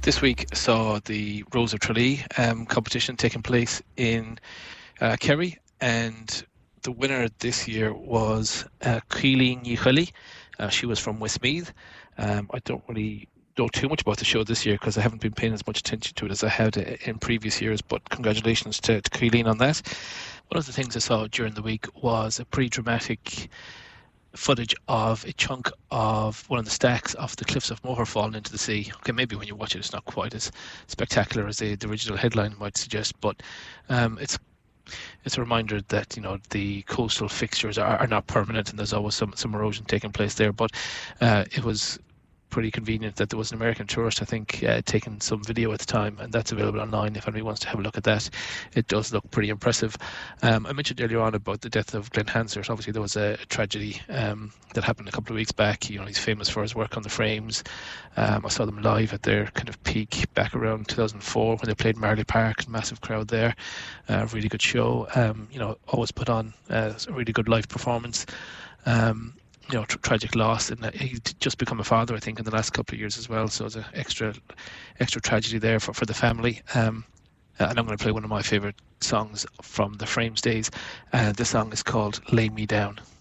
This week saw the Rose of Tralee competition taking place in Kerry, and the winner this year was Caoilín Ní Chuile. She was from Westmeath. I don't really know too much about the show this year because I haven't been paying as much attention to it as I had in previous years, but congratulations to Caoilín on that. One of the things I saw during the week was a pretty dramatic footage of a chunk of one of the stacks off the cliffs of Moher falling into the sea. Okay, maybe when you watch it, it's not quite as spectacular as the original headline might suggest, but it's a reminder that the coastal fixtures are not permanent, and there's always some erosion taking place there. But it was pretty convenient that there was an American tourist, I think, taking some video at the time, and that's available online if anybody wants to have a look at that. It does look pretty impressive. I mentioned earlier on about the death of Glenn Hansard. Obviously, there was a tragedy that happened a couple of weeks back. He's famous for his work on the Frames. I saw them live at their kind of peak back around 2004 when they played Marley Park. Massive crowd there. Really good show. Always put on a really good live performance. Tragic loss, and he's just become a father, I think, in the last couple of years as well. So it's an extra tragedy there for the family. And I'm going to play one of my favourite songs from the Frames days. The song is called "Lay Me Down."